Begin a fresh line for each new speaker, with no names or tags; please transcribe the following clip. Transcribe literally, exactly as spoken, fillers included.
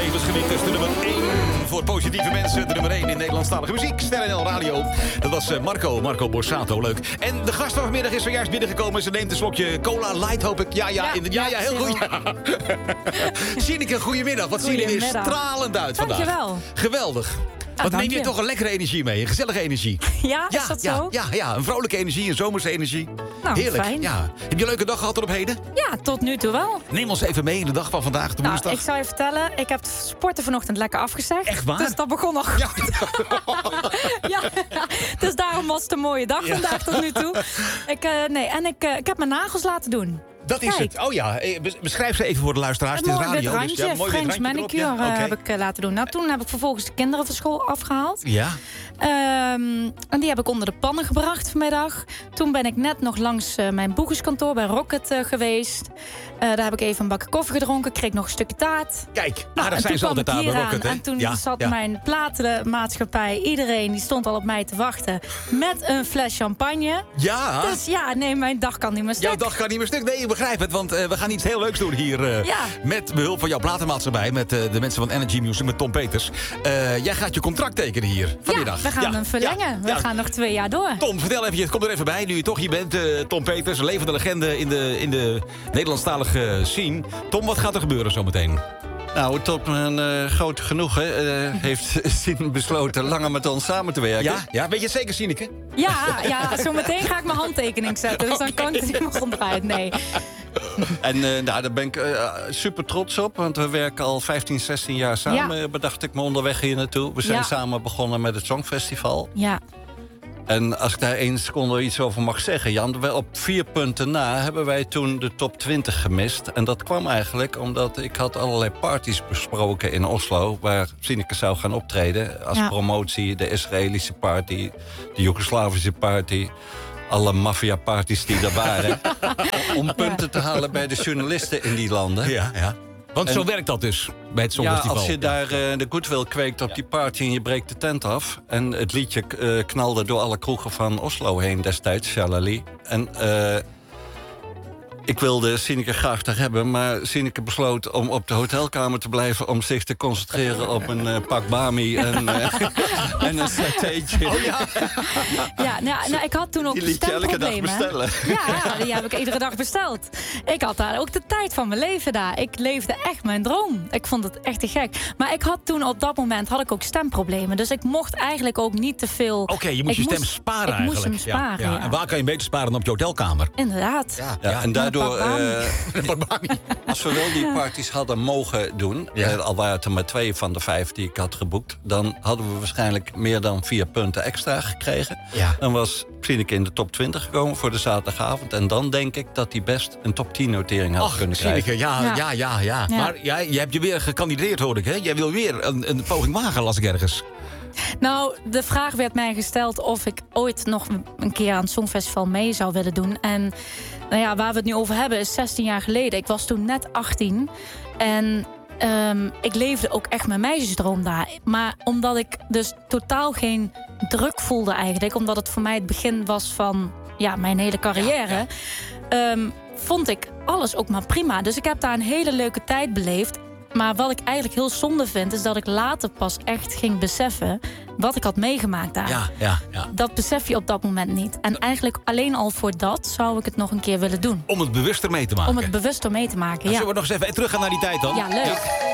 levensgewicht is de nummer één voor positieve mensen. De nummer één in Nederlandstalige muziek. Ster N L Radio. Dat was Marco, Marco Borsato. Leuk. En de gast van vanmiddag is zojuist binnengekomen. Ze neemt een slokje cola light, hoop ik. Ja, ja,
Ja,
in de, ja, ja, heel goed. Ja. Sineke, goedemiddag. Wat zie je er weer stralend uit vandaag.
Dankjewel.
Geweldig. Wat neem je toch een lekkere energie mee? Een gezellige energie.
Ja, is
ja,
dat
ja,
zo?
Ja, ja, een vrolijke energie, een zomerse energie.
Nou,
heerlijk.
fijn.
Ja. Heb je een leuke dag gehad tot op heden?
Ja, tot nu toe wel.
Neem ons even mee in de dag van vandaag, de
Nou,
woensdag.
ik zou je vertellen, ik heb het sporten vanochtend lekker afgezegd.
Echt waar?
Dus dat begon nog.
Ja.
Ja, dus daarom was het een mooie dag
Ja.
vandaag tot nu toe. Ik, uh, nee, en ik, uh, ik heb mijn nagels laten doen.
Dat is
Kijk.
het. Oh ja, eh, bes- beschrijf ze even voor de luisteraars.
Een
Het is
mooi wit
radio,
randje,
dus ja, een mooi wit
French
randje erop,
manicure
ja.
uh,
Oké.
heb ik uh, laten doen. Nou, toen heb ik vervolgens de kinderen van school afgehaald.
Ja,
Um, en die heb ik onder de pannen gebracht vanmiddag. Toen ben ik net nog langs uh, mijn boekerskantoor bij Rocket uh, geweest. Uh, daar heb ik even een bakje koffie gedronken. Kreeg nog een stukje taart.
kijk,
Nou,
ah, daar
en
zijn
toen
ze altijd
kwam
aan
ik
bij
hier
Rocket,
aan.
hè?
En toen
Ja,
zat
ja.
mijn platenmaatschappij, iedereen, die stond al op mij te wachten. Met een fles champagne.
Ja,
Dus ja, nee, mijn dag kan niet meer stuk.
jouw dag gaat niet meer stuk. Nee, ik begrijp het, want uh, we gaan iets heel leuks doen hier. Uh,
Ja.
Met behulp van jouw platenmaatschappij, met uh, de mensen van Energy Music, met Tom Peters. Uh, jij gaat je contract tekenen hier vanmiddag.
Ja, we gaan
Ja,
hem verlengen.
ja,
We
ja.
gaan nog twee jaar door.
Tom, vertel even, kom er even bij, nu je toch hier bent. Uh, Tom Peters, een levende legende in de, in de Nederlandstalige scene. Tom, wat gaat er gebeuren zometeen?
Nou, tot mijn uh, grote genoegen uh, heeft Sien besloten langer met ons samen te werken.
Ja, ja, weet je het zeker, Sineke?
Ja, ja, zometeen ga ik mijn handtekening zetten. Dus dan kan ik het niet meer onderuit. Nee.
En uh, nou, daar ben ik uh, super trots op, want we werken al vijftien, zestien jaar samen,
Ja.
bedacht ik me onderweg hier naartoe. We zijn
Ja.
samen begonnen met het Songfestival.
Ja.
En als ik daar één seconde iets over mag zeggen, Jan, we op vier punten na hebben wij toen de top twintig gemist. En dat kwam eigenlijk omdat ik had allerlei parties besproken in Oslo, waar Sineke zou gaan optreden als
Ja.
promotie. De Israëlische party, de Joegoslavische party, alle maffia-parties die er waren. Om punten te halen bij de journalisten in die landen.
Ja, ja. Want
En-
zo werkt dat dus bij het
Ja,
Songfestival.
als je daar uh, de goodwill kweekt op die party en je breekt de tent af. En het liedje uh, knalde door alle kroegen van Oslo heen destijds, Shalali. En uh, ik wilde Sineke graag daar hebben, maar Sineke besloot om op de hotelkamer te blijven om zich te concentreren op een uh, pak bami en, uh, en een satéetje.
Oh ja.
Ja, nou, nou, ik had toen ook
Die liet je elke dag
stemproblemen.
bestellen.
Ja, die heb ik iedere dag besteld. Ik had daar ook de tijd van mijn leven daar. Ik leefde echt mijn droom. Ik vond het echt te gek. Maar ik had toen op dat moment had ik ook stemproblemen. Dus ik mocht eigenlijk ook niet te veel...
Oké, je moest
Ik
je stem
moest-
sparen
ik
eigenlijk.
moest hem sparen,
ja,
ja.
En waar kan je beter sparen dan op je hotelkamer?
Inderdaad.
Ja,
Ja, en daardoor,
Een pak
uh, als we wel die parties hadden mogen doen,
Ja.
uh, al waren het er maar twee van de vijf die ik had geboekt, dan hadden we waarschijnlijk meer dan vier punten extra gekregen.
Ja.
Dan was Sineke in de top twintig gekomen voor de zaterdagavond. En dan denk ik dat hij best een top tien notering had
Ach,
kunnen krijgen.
Sineke, ja, ja,
Ja.
ja, ja.
Ja.
Maar jij, je hebt je weer gekandideerd, hoorde ik, hè? Jij wil weer een, een poging wagen, las ik ergens.
Nou, de vraag werd mij gesteld of ik ooit nog een keer aan het Songfestival mee zou willen doen. En nou ja, waar we het nu over hebben is zestien jaar geleden. Ik was toen net achttien. En um, ik leefde ook echt mijn meisjesdroom daar. Maar omdat ik dus totaal geen druk voelde eigenlijk, omdat het voor mij het begin was van ja, mijn hele carrière,
Ja,
um, vond ik alles ook maar prima. Dus ik heb daar een hele leuke tijd beleefd. Maar wat ik eigenlijk heel zonde vind, is dat ik later pas echt ging beseffen wat ik had meegemaakt daar.
Ja, ja, ja.
Dat besef je op dat moment niet. En eigenlijk alleen al voor dat zou ik het nog een keer willen doen.
Om het bewuster mee te maken.
Om het bewuster mee te maken,
Nou,
ja.
Zullen we nog eens even teruggaan naar die tijd dan?
Ja, leuk.